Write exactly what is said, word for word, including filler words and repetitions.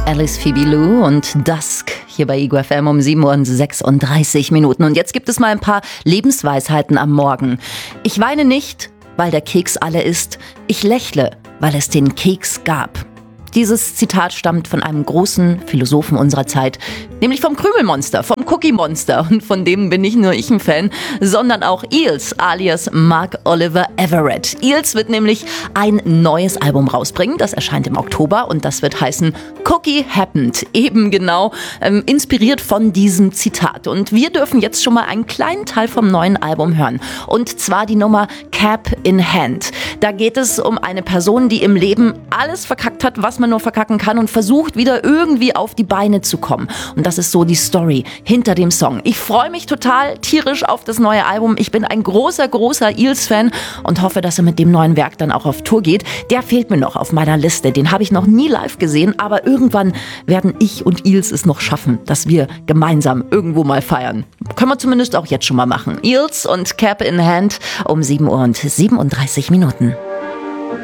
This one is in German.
Alice Phoebe Lou und Dusk hier bei Ego F M um sieben Uhr und sechsunddreißig Minuten. Und jetzt gibt es mal ein paar Lebensweisheiten am Morgen. Ich weine nicht, weil der Keks alle ist. Ich lächle, weil es den Keks gab. Dieses Zitat stammt von einem großen Philosophen unserer Zeit, nämlich vom Krümelmonster, vom Cookie Monster. Und von dem bin nicht nur ich ein Fan, sondern auch Eels alias Mark Oliver Everett. Eels wird nämlich ein neues Album rausbringen, das erscheint im Oktober und das wird heißen Cookie Happened, eben genau ähm, inspiriert von diesem Zitat. Und wir dürfen jetzt schon mal einen kleinen Teil vom neuen Album hören und zwar die Nummer Cap in Hand. Da geht es um eine Person, die im Leben alles verkackt hat, was man nur verkacken kann und versucht wieder irgendwie auf die Beine zu kommen. Und das ist so die Story hinter dem Song. Ich freue mich total tierisch auf das neue Album. Ich bin ein großer, großer Eels-Fan und hoffe, dass er mit dem neuen Werk dann auch auf Tour geht. Der fehlt mir noch auf meiner Liste. Den habe ich noch nie live gesehen, aber irgendwann werden ich und Eels es noch schaffen, dass wir gemeinsam irgendwo mal feiern. Können wir zumindest auch jetzt schon mal machen. Eels und Cap in Hand um sieben Uhr und siebenunddreißig Minuten.